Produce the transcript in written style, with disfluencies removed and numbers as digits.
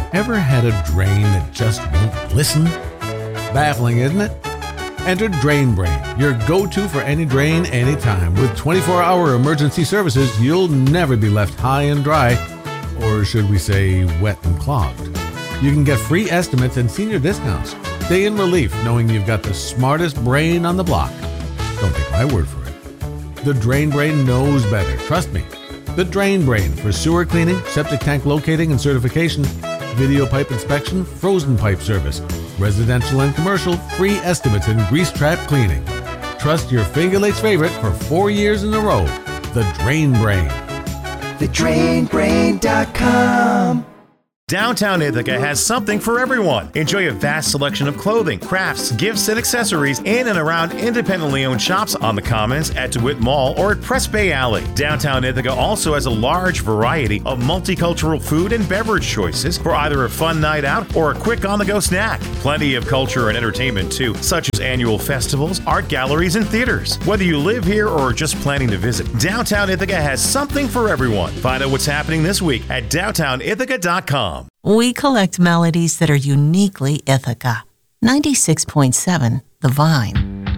Ever had a drain that just won't listen? Baffling, isn't it? Enter Drain Brain, your go-to for any drain, anytime. With 24-hour emergency services, you'll never be left high and dry, or should we say wet and clogged. You can get free estimates and senior discounts. Stay in relief knowing you've got the smartest brain on the block. Don't take my word for it. The Drain Brain knows better, trust me. The Drain Brain for sewer cleaning, septic tank locating and certification, video pipe inspection, frozen pipe service, residential and commercial, free estimates and grease trap cleaning. Trust your Finger Lakes favorite for 4 years in a row, the Drain Brain. TheDrainBrain.com. Downtown Ithaca has something for everyone. Enjoy a vast selection of clothing, crafts, gifts, and accessories in and around independently owned shops on the Commons, at DeWitt Mall, or at Press Bay Alley. Downtown Ithaca also has a large variety of multicultural food and beverage choices for either a fun night out or a quick on-the-go snack. Plenty of culture and entertainment too, such as annual festivals, art galleries, and theaters. Whether you live here or are just planning to visit, Downtown Ithaca has something for everyone. Find out what's happening this week at downtownithaca.com. We collect melodies that are uniquely Ithaca. 96.7 The Vine.